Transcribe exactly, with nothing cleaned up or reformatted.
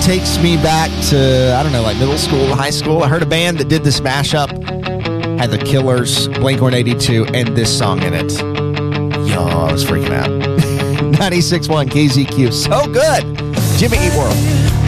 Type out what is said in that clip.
takes me back to, I don't know, like middle school, high school. I heard a band that did this mashup, had the Killers, Blink one eighty-two, and this song in it. Yo, I was freaking out. ninety-six point one K Z Q. So good. Jimmy Eat World.